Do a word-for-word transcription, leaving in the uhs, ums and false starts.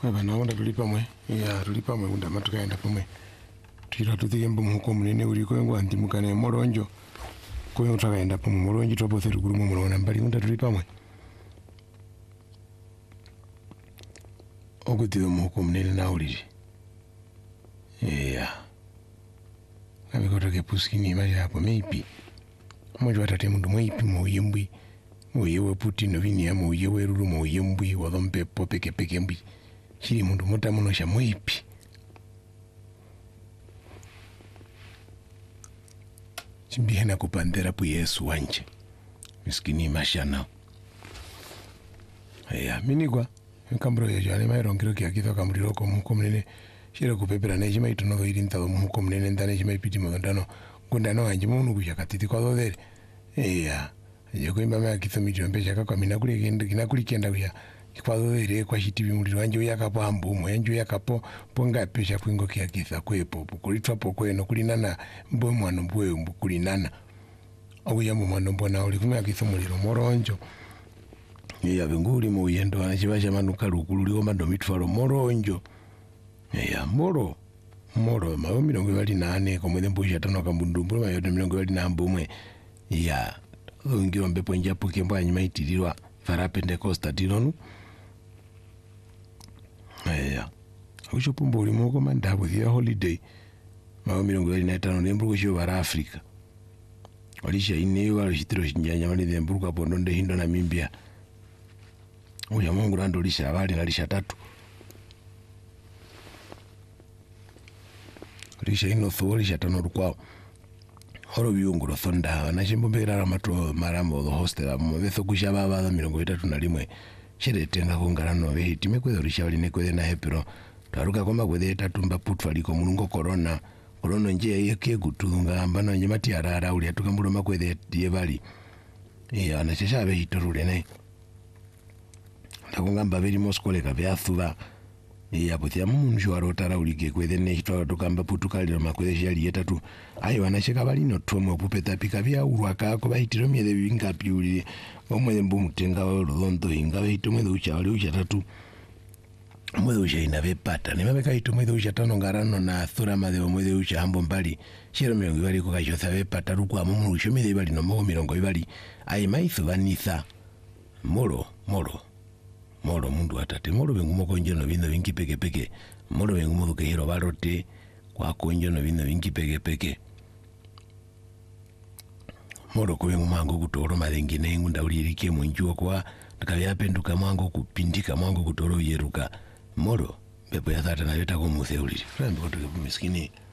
Kwa na onda tulipa mwe ya tulipa mwe unda matukaenda pomwe tira tuthige mbu muko munene uri ko ngo antimukane moronjo ko utakaenda pomwe moronjo topo thiri kuri mu murona mbali unda tulipa mwe ogutiwe muko munene na uri ya abikoto ke puskini mali hapo maybe mmoja watate mundu mwipi mu yembwi mu yewe Putin vini ya mu yewe ruru mu yembwi wadompe popeke peke mbwi chiri mundu mota muno sha mwipi chimbihena kupandera pu Yesu wanje miskini mashana eya minigwa nkambro ya jani mairongiro kya kitho kamriro ko muko munene shira kupepera ne chima itono go irinta go muko munene ndane chima ipiti magandano ngundano wanje munu kuja katiti kwa dodere eya yego imba ma kitho mityo mbeja kakwa mina kuli kende kina kuli kenda kuya kwa dodere kwa chitibi muliro wanje yakapo ambu mwenju yakapo ponga pesha kwingo kya kitha kwepo kulitwa poko eno kulinana mbo mwana mbwe mbukulinana akuya mu mwana mbona uli kumya kitho muliro moronjo ya benguri mu yendo anachibasha manuka lukulu liko mando mitwalo moronjo ya moro moro mayo mirongo ibali nane komwe mbusha tano kambundumbu mayo mirongo ibali na mbumwe ya ngiro mbepo njapo kembo anyima itirirwa fara Pentecosta tilonu ya ucho pumbo uli moko mandabo ya holiday mayo mirongo ibali na tano nembu kusho bara Afrika walisha ineyo wala shitiro shinjanya mali nembu kwa pondonde hindo na mimbia uya mungu rando lisha abali na lisha tatu lisha ino thori lisha tano rukwao horo biungu ro thonda na chimbo mbera mato maramo the hostel mo betho kusha baba mirongo itatu na limwe chire tenga kongarano be time kwedo lisha line kwede na hepero taruka kwamba kwede tatumba putwa liko mulungo corona corona nje yake gutunga ambana nje mati arara uli atukambulo makwede die bali eh anachesha be hitorule ne takungamba beri moskoleka byathuba yapothya munju warotara ulike kwethe ne hitwa tukamba putukalira makwethe shali yetatu ayi wanasheka balino tomo pupeta pika bya urwaka ko bahitiro myede bingapi uli omwe mbu mutenga rondo ingabe hitomwe ucha ali ucha tatu mwe ucha inabe pata ne mabeka hitomwe ucha tano ngarano na thura made omwe ucha hambo mbali shiro mirongo ibali ko kachotha be pata rukwa mu musho myede ibali no mo mirongo ibali ayi maithu vanitha moro moro moro mundu atate moro bengumo konje no bino bingi peke peke moro bengumo dukehero barote kwa konje no bino bingi peke peke moro ko bengumo mango kutoro malengi ne ngunda ulirike munjuo kwa takabya penduka mwango kupindika mwango kutoro yeruka moro bebo ya thata na beta ko museuliri rambe ko miskini